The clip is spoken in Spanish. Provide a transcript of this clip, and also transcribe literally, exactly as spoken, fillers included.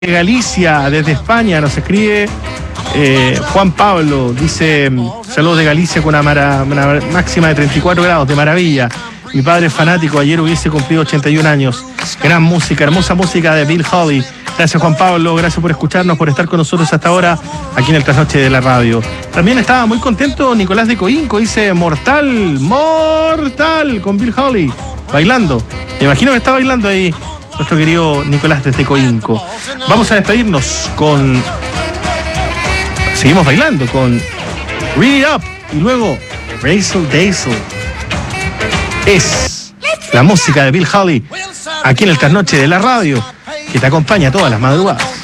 Galicia, desde España, nos escribe eh, Juan Pablo, dice, saludos de Galicia con una, mara, una máxima de treinta y cuatro grados, de maravilla. Mi padre es fanático, ayer hubiese cumplido ochenta y un años. Gran música, hermosa música de Bill Haley. Gracias Juan Pablo, gracias por escucharnos, por estar con nosotros hasta ahora aquí en el Trasnoche de la Radio. También estaba muy contento Nicolás de Coinco, dice mortal, mortal, con Bill Haley, bailando. Me imagino que está bailando ahí nuestro querido Nicolás desde Coinco. Vamos a despedirnos con... Seguimos bailando con Read It Up y luego Razzle Dazzle. Es la música de Bill Haley aquí en el Trasnoche de la Radio que te acompaña todas las madrugadas.